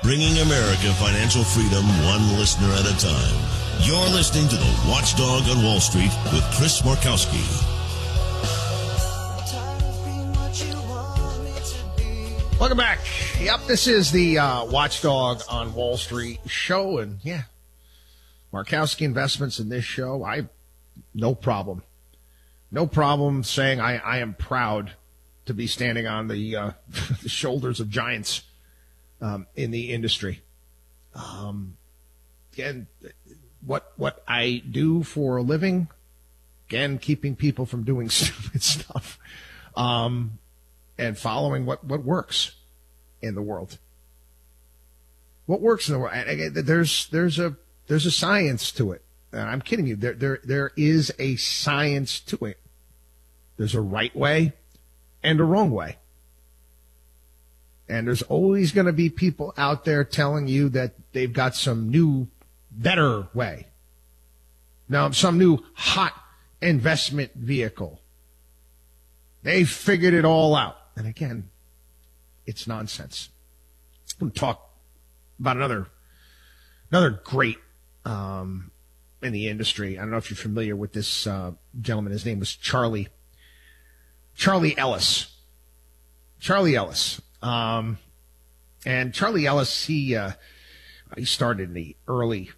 bringing America financial freedom one listener at a time. You're listening to The Watchdog on Wall Street with Chris Markowski. Welcome back. Yep, this is the Watchdog on Wall Street show. And yeah, Markowski Investments in this show, no problem saying I am proud to be standing on the the shoulders of giants in the industry. Again, what I do for a living, again, keeping people from doing stupid stuff, and following what works in the world. What works in the world? There's a science to it. I'm kidding you. There is a science to it. There's a right way and a wrong way. And there's always going to be people out there telling you that they've got some new, better way. Now, some new hot investment vehicle. They figured it all out. And again, it's nonsense. I'm going to talk about another great in the industry. I don't know if you're familiar with this gentleman. His name was Charlie Ellis. Charlie Ellis. And Charlie Ellis, he started in the early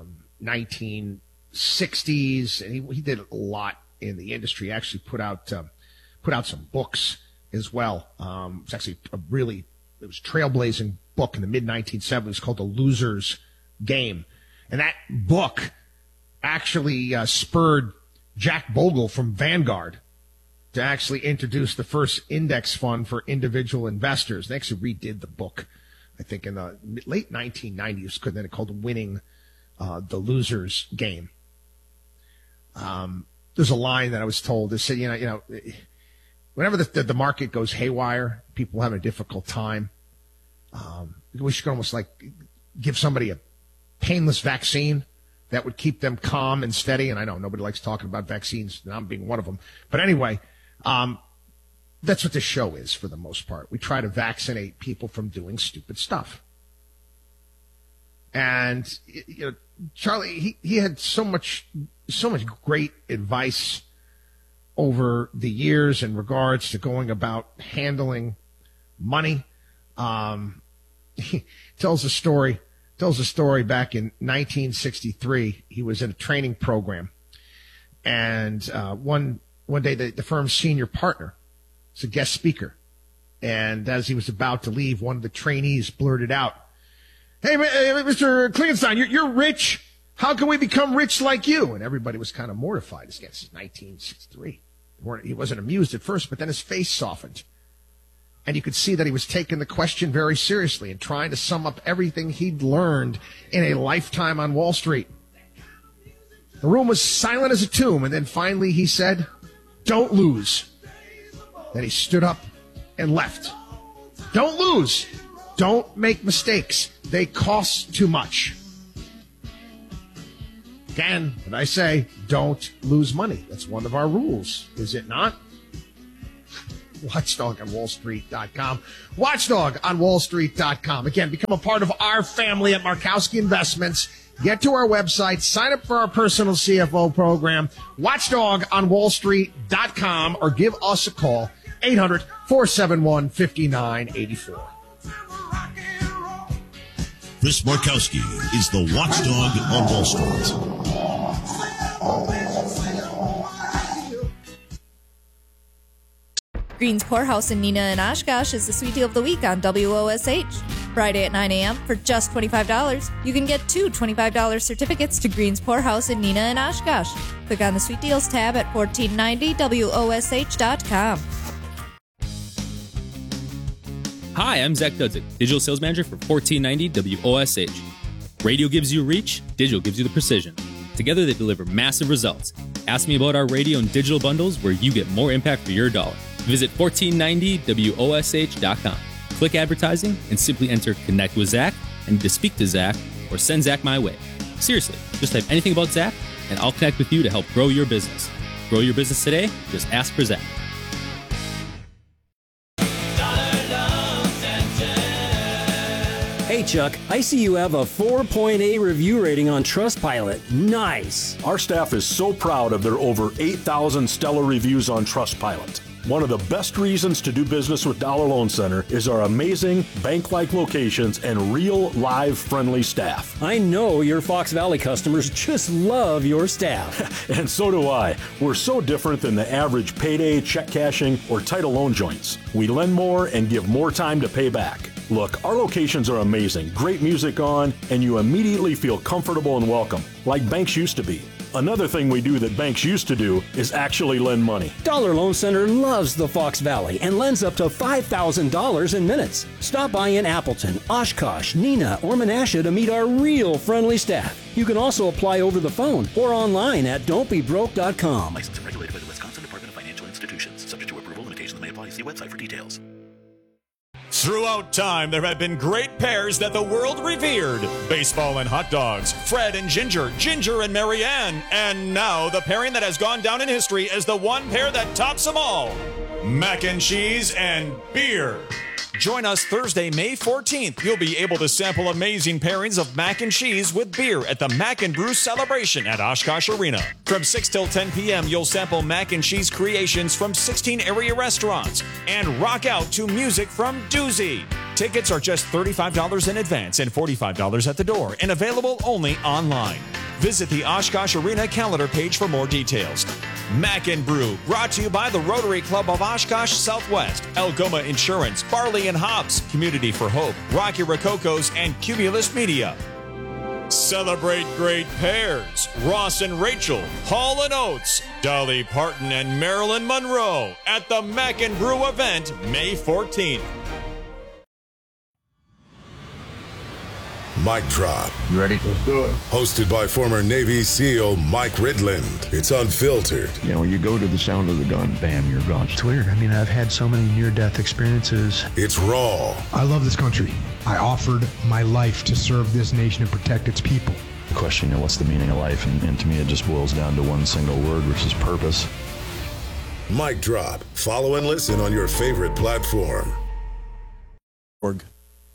1960s, and he did a lot in the industry. He actually put out some books as well. It's actually it was a trailblazing book in the mid-1970s called The Loser's Game. And that book actually spurred Jack Bogle from Vanguard to actually introduce the first index fund for individual investors. They actually redid the book, I think, in the late 1990s, then it called Winning the Loser's Game. There's a line that I was told. They said, you know, whenever the market goes haywire, people have a difficult time. We should almost like give somebody a painless vaccine that would keep them calm and steady. And I know nobody likes talking about vaccines, and I'm being one of them. But anyway, that's what this show is for the most part. We try to vaccinate people from doing stupid stuff. And you know, Charlie, he had so much great advice over the years in regards to going about handling money. He tells a story back in 1963. He was in a training program, and one day the firm's senior partner was a guest speaker, and as he was about to leave, one of the trainees blurted out, "Hey, Mr. Klingenstein, you're rich. How can we become rich like you?" And everybody was kind of mortified. This is 1963. He wasn't amused at first, but then his face softened. And you could see that he was taking the question very seriously and trying to sum up everything he'd learned in a lifetime on Wall Street. The room was silent as a tomb, and then finally he said, "Don't lose." Then he stood up and left. Don't lose. Don't make mistakes. They cost too much. Again, when I say don't lose money, that's one of our rules, is it not? WatchdogOnWallStreet.com. WatchdogOnWallStreet.com. Again, become a part of our family at Markowski Investments. Get to our website. Sign up for our personal CFO program. WatchdogOnWallStreet.com, or give us a call. 800-471-5984. Chris Markowski is the Watchdog on Wall Street. Green's Poorhouse in Neenah and Oshkosh is the sweet deal of the week on WOSH. Friday at 9 a.m. for just $25, you can get 2 $25 certificates to Green's Poorhouse in Neenah and Oshkosh. Click on the Sweet Deals tab at 1490WOSH.com. Hi, I'm Zach Dudzik, Digital Sales Manager for 1490 WOSH. Radio gives you reach, digital gives you the precision. Together they deliver massive results. Ask me about our radio and digital bundles where you get more impact for your dollar. Visit 1490WOSH.com. Click advertising and simply enter Connect with Zach and to speak to Zach or send Zach my way. Seriously, just type anything about Zach and I'll connect with you to help grow your business. Grow your business today? Just ask for Zach. Hey Chuck, I see you have a 4.8 review rating on Trustpilot. Nice. Our staff is so proud of their over 8,000 stellar reviews on Trustpilot. One of the best reasons to do business with Dollar Loan Center is our amazing bank-like locations and real, live, friendly staff. I know your Fox Valley customers just love your staff. And so do I. We're so different than the average payday, check cashing, or title loan joints. We lend more and give more time to pay back. Look, our locations are amazing, great music on, and you immediately feel comfortable and welcome, like banks used to be. Another thing we do that banks used to do is actually lend money. Dollar Loan Center loves the Fox Valley and lends up to $5,000 in minutes. Stop by in Appleton, Oshkosh, Neenah, or Menasha to meet our real friendly staff. You can also apply over the phone or online at don'tbebroke.com. Licensed and regulated by the Wisconsin Department of Financial Institutions. Subject to approval, limitations may apply. See website for details. Throughout time, there have been great pairs that the world revered. Baseball and hot dogs, Fred and Ginger, Ginger and Marianne, and now the pairing that has gone down in history as the one pair that tops them all, mac and cheese and beer. Join us Thursday, May 14th. You'll be able to sample amazing pairings of mac and cheese with beer at the Mac and Brew Celebration at Oshkosh Arena. From 6 till 10 p.m., you'll sample mac and cheese creations from 16 area restaurants and rock out to music from Doozy. Tickets are just $35 in advance and $45 at the door and available only online. Visit the Oshkosh Arena calendar page for more details. Mac and Brew, brought to you by the Rotary Club of Oshkosh Southwest, Algoma Insurance, Barley and Hops, Community for Hope, Rocky Rococos, and Cumulus Media. Celebrate great pairs. Ross and Rachel, Hall and Oates, Dolly Parton and Marilyn Monroe at the Mac and Brew event May 14th. Mic Drop. You ready? Let's do it. Hosted by former Navy SEAL Mike Ridland. It's unfiltered. You know, you go to the sound of the gun, bam, you're gone. It's weird. I mean, I've had so many near-death experiences. It's raw. I love this country. I offered my life to serve this nation and protect its people. The question, you know, what's the meaning of life? And to me, it just boils down to one single word, which is purpose. Mic Drop. Follow and listen on your favorite platform. Org.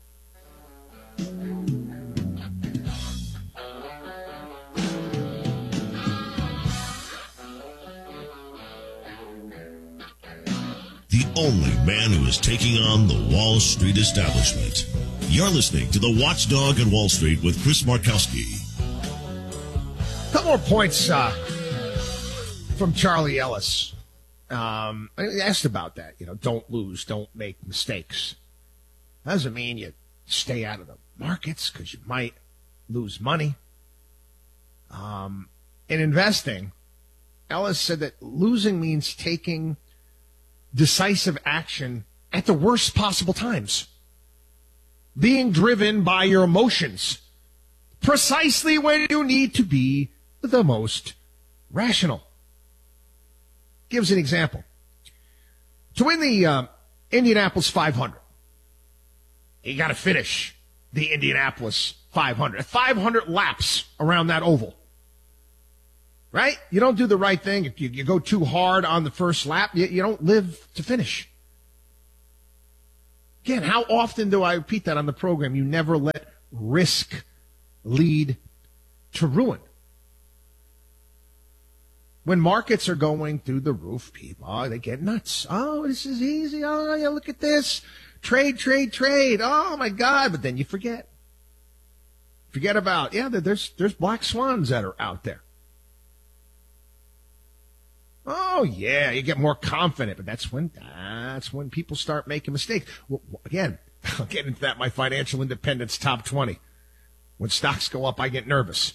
The only man who is taking on the Wall Street establishment. You're listening to The Watchdog at Wall Street with Chris Markowski. A couple more points from Charlie Ellis. I asked about that. You know, don't lose, don't make mistakes. That doesn't mean you stay out of the markets because you might lose money. In investing, Ellis said that losing means taking decisive action at the worst possible times. Being driven by your emotions. Precisely when you need to be the most rational. Gives an example. To win the Indianapolis 500, you got to finish the Indianapolis 500. 500 laps around that oval. Right? You don't do the right thing. If you go too hard on the first lap, you don't live to finish. Again, how often do I repeat that on the program? You never let risk lead to ruin. When markets are going through the roof, people, they get nuts. Oh, this is easy. Oh, yeah, look at this. Trade. Oh, my God. But then you forget. Forget about, there's black swans that are out there. Oh, yeah, you get more confident, but that's when people start making mistakes. Well, again, I'll get into that, my financial independence top 20. When stocks go up, I get nervous.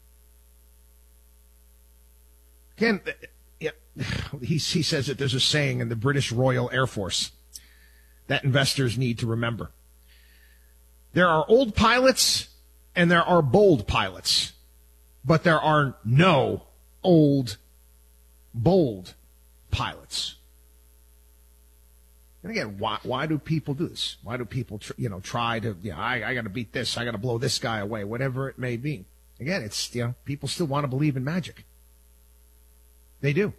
Again, he says that there's a saying in the British Royal Air Force that investors need to remember. There are old pilots and there are bold pilots, but there are no old bold pilots. And again, why do people do this? Why do people try to, I got to beat this, I got to blow this guy away, whatever it may be. Again, it's, people still want to believe in magic. They do.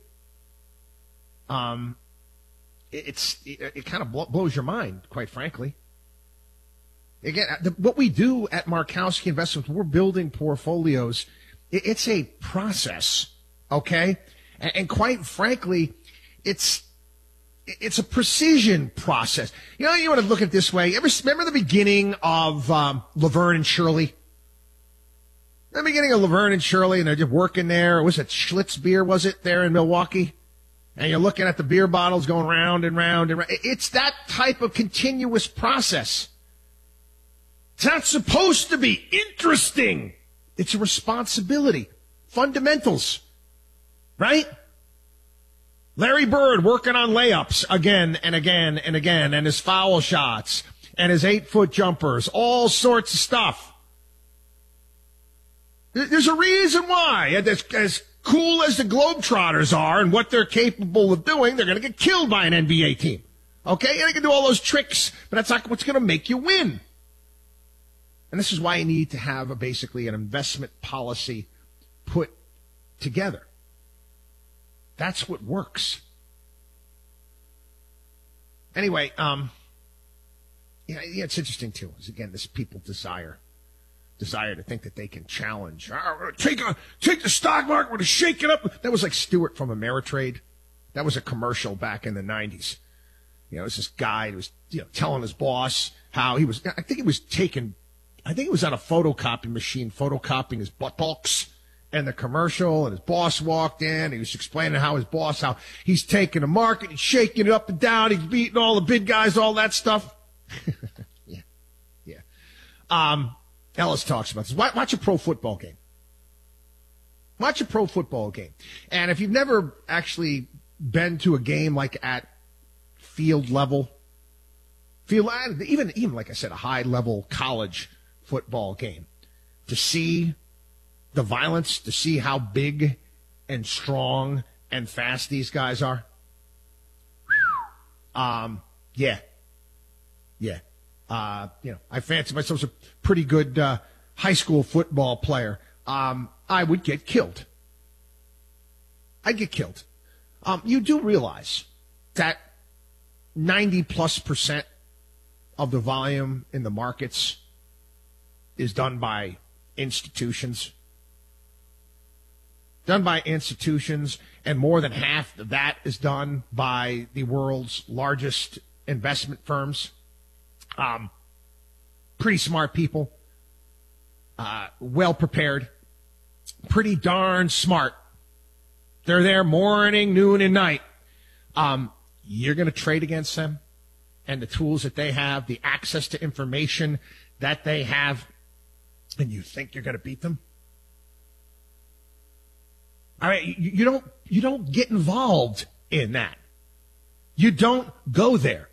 It kind of blows your mind, quite frankly. Again, what we do at Markowski Investments, we're building portfolios. It's a process, okay? And quite frankly, it's a precision process. You know, you want to look at it this way. Remember the beginning of Laverne and Shirley? The beginning of Laverne and Shirley, and they're just working there. Was it Schlitz beer, was it, there in Milwaukee? And you're looking at the beer bottles going round and round and round. It's that type of continuous process. It's not supposed to be interesting. It's a responsibility. Fundamentals. Right? Larry Bird working on layups again and again and again, and his foul shots and his 8-foot jumpers, all sorts of stuff. There's a reason why. As cool as the Globetrotters are and what they're capable of doing, they're going to get killed by an NBA team. Okay? And they can do all those tricks, but that's not what's going to make you win. And this is why you need to have basically an investment policy put together. That's what works. Anyway, it's interesting too. Is again, this people desire to think that they can challenge. Take the stock market, we're going to shake it up. That was like Stewart from Ameritrade. That was a commercial back in the 90s. You know, it was this guy who was, telling his boss how he was, I think it was on a photocopy machine, photocopying his buttocks. And the commercial, and his boss walked in, he was explaining how he's taking the market, he's shaking it up and down, he's beating all the big guys, all that stuff. Yeah. Ellis talks about this. Watch a pro football game. Watch a pro football game. And if you've never actually been to a game like at field level, even like I said, a high level college football game, to see the violence, to see how big and strong and fast these guys are. Yeah. I fancy myself as a pretty good high school football player. I would get killed. I'd get killed. You do realize that 90+% of the volume in the markets is done by institutions. Done by institutions, and more than half of that is done by the world's largest investment firms. Pretty smart people, well prepared, pretty darn smart. They're there morning, noon, and night. You're going to trade against them and the tools that they have, the access to information that they have, and you think you're going to beat them? All right, you don't get involved in that. You don't go there.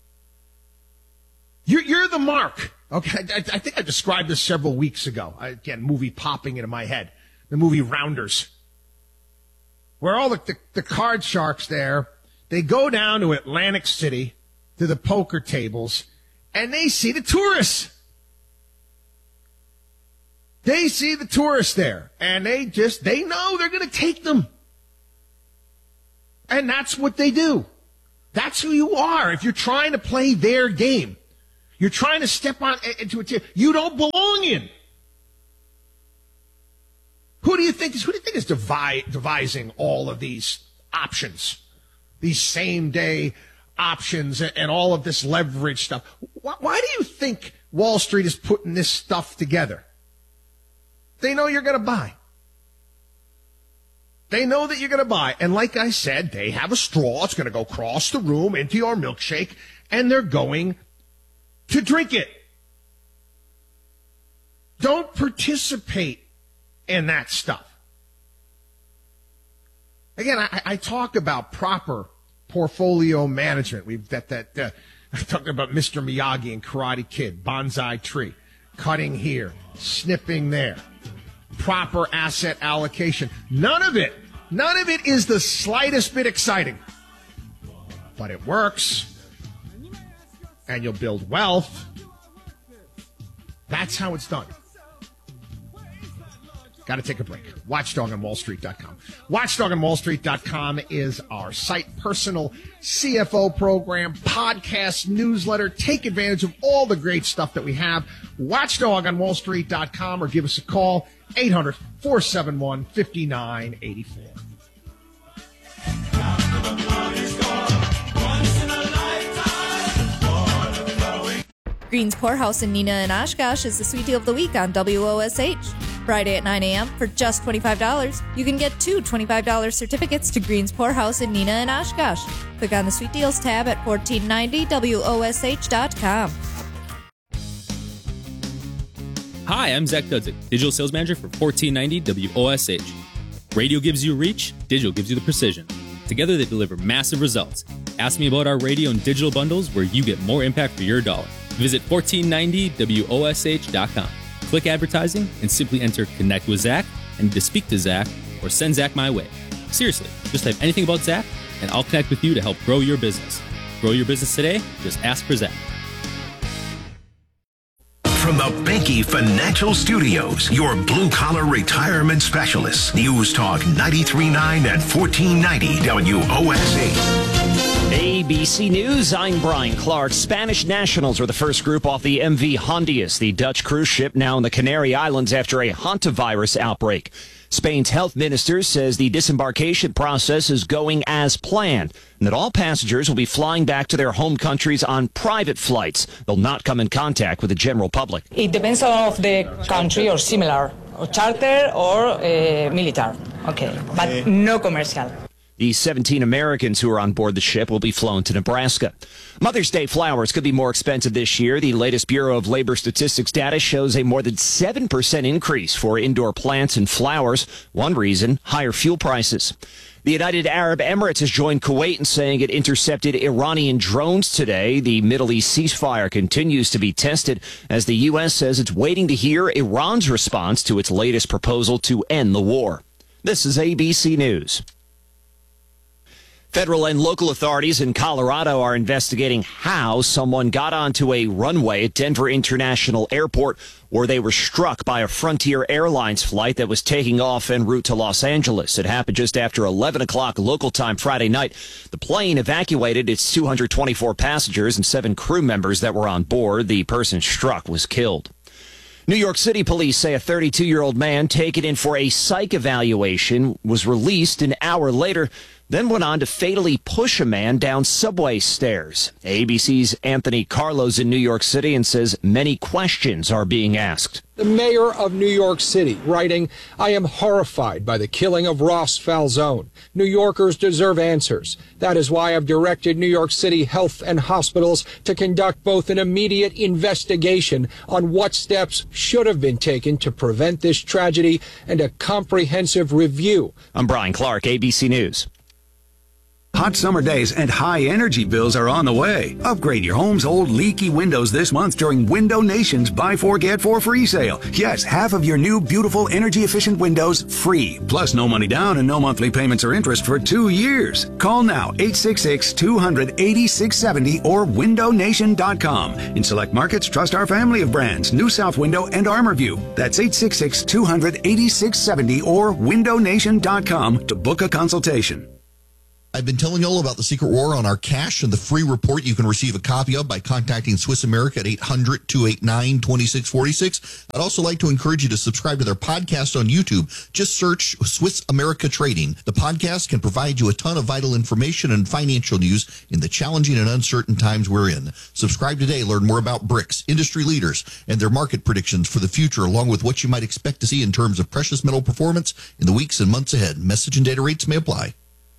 You're the mark. Okay, I think I described this several weeks ago. Again, movie popping into my head. The movie Rounders. Where all the card sharks there, they go down to Atlantic City to the poker tables, and they see the tourists. They see the tourists there, and they know they're going to take them. And that's what they do. That's who you are. If you're trying to play their game, you're trying to step on into a team you don't belong in. Who do you think is devising all of these options, these same day options, and all of this leverage stuff? Why do you think Wall Street is putting this stuff together? They know you're going to buy. They know that you're going to buy. And like I said, they have a straw. It's going to go across the room into your milkshake, and they're going to drink it. Don't participate in that stuff. Again, I talk about proper portfolio management. I talked about Mr. Miyagi and Karate Kid, bonsai tree, cutting here, snipping there. Proper asset allocation. None of it is the slightest bit exciting. But it works. And you'll build wealth. That's how it's done. Got to take a break. WatchdogOnWallStreet.com. WatchdogOnWallStreet.com is our site. Personal CFO program, podcast, newsletter. Take advantage of all the great stuff that we have. WatchdogOnWallStreet.com or give us a call, 800-471-5984. Green's Poorhouse in Neenah and Oshkosh is the sweet deal of the week on WOSH. Friday at 9 a.m. for just $25. You can get 2 $25 certificates to Green's Poorhouse in Neenah and Oshkosh. Click on the Sweet Deals tab at 1490WOSH.com. Hi, I'm Zach Dudzik, Digital Sales Manager for 1490 WOSH. Radio gives you reach, digital gives you the precision. Together they deliver massive results. Ask me about our radio and digital bundles where you get more impact for your dollar. Visit 1490WOSH.com. Click advertising and simply enter Connect with Zach and to speak to Zach or send Zach my way. Seriously, just type anything about Zach and I'll connect with you to help grow your business. Grow your business today? Just ask for Zach. From the Banky Financial Studios, your blue-collar retirement specialist. News Talk 93.9 and 1490 WOSH. ABC News, I'm Brian Clark. Spanish nationals are the first group off the MV Hondias, the Dutch cruise ship now in the Canary Islands after a hantavirus outbreak. Spain's health minister says the disembarkation process is going as planned and that all passengers will be flying back to their home countries on private flights. They'll not come in contact with the general public. It depends on the country or similar, or charter or military. Okay, but no commercial. The 17 Americans who are on board the ship will be flown to Nebraska. Mother's Day flowers could be more expensive this year. The latest Bureau of Labor Statistics data shows a more than 7% increase for indoor plants and flowers. One reason, higher fuel prices. The United Arab Emirates has joined Kuwait in saying it intercepted Iranian drones today. The Middle East ceasefire continues to be tested as the U.S. says it's waiting to hear Iran's response to its latest proposal to end the war. This is ABC News. Federal and local authorities in Colorado are investigating how someone got onto a runway at Denver International Airport where they were struck by a Frontier Airlines flight that was taking off en route to Los Angeles. It happened just after 11 o'clock local time Friday night. The plane evacuated its 224 passengers and 7 crew members that were on board. The person struck was killed. New York City police say a 32-year-old man taken in for a psych evaluation was released an hour later, then went on to fatally push a man down subway stairs. ABC's Anthony Carlos in New York City and says many questions are being asked. The mayor of New York City writing, I am horrified by the killing of Ross Falzone. New Yorkers deserve answers. That is why I've directed New York City Health and Hospitals to conduct both an immediate investigation on what steps should have been taken to prevent this tragedy and a comprehensive review. I'm Brian Clark, ABC News. Hot summer days and high energy bills are on the way. Upgrade your home's old leaky windows this month during Window Nation's Buy 4 Get 4 free sale. Yes, half of your new beautiful energy efficient windows free. Plus no money down and no monthly payments or interest for 2 years. Call now 866-200-8670 or windownation.com. In select markets, trust our family of brands, New South Window and ArmorView. That's 866-200-8670 or windownation.com to book a consultation. I've been telling you all about the secret war on our cash and the free report you can receive a copy of by contacting Swiss America at 800-289-2646. I'd also like to encourage you to subscribe to their podcast on YouTube. Just search Swiss America Trading. The podcast can provide you a ton of vital information and financial news in the challenging and uncertain times we're in. Subscribe today. Learn more about BRICS, industry leaders, and their market predictions for the future, along with what you might expect to see in terms of precious metal performance in the weeks and months ahead. Message and data rates may apply.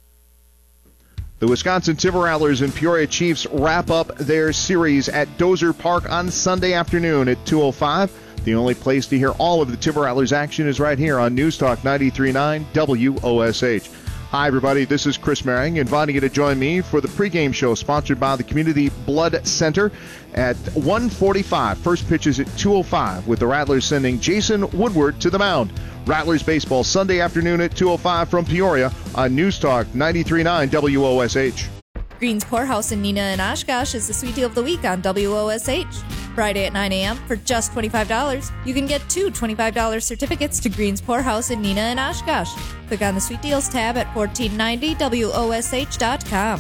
The Wisconsin Timber Rattlers and Peoria Chiefs wrap up their series at Dozer Park on Sunday afternoon at 2:05. The only place to hear all of the Timber Rattlers action is right here on News Talk 93.9 WOSH. Hi, everybody. This is Chris Merring, inviting you to join me for the pregame show sponsored by the Community Blood Center at 1:45. First pitch is at 2:05 with the Rattlers sending Jason Woodward to the mound. Rattlers baseball Sunday afternoon at 2:05 from Peoria on News Talk 93.9 WOSH. Green's Poorhouse in Neenah and Oshkosh is the sweet deal of the week on WOSH. Friday at 9 a.m. for just $25, you can get 2 $25 certificates to Green's Poorhouse in Neenah and Oshkosh. Click on the Sweet Deals tab at 1490WOSH.com.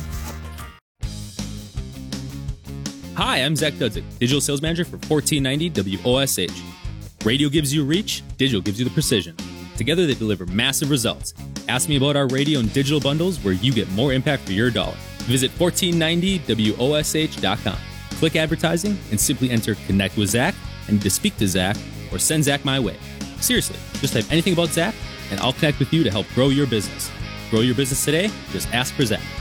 Hi, I'm Zach Dudzik, Digital Sales Manager for 1490 WOSH. Radio gives you reach, digital gives you the precision. Together they deliver massive results. Ask me about our radio and digital bundles where you get more impact for your dollar. Visit 1490WOSH.com. Click advertising and simply enter Connect with Zach and to speak to Zach or send Zach my way. Seriously, just type anything about Zach and I'll connect with you to help grow your business. Grow your business today, just ask for Zach.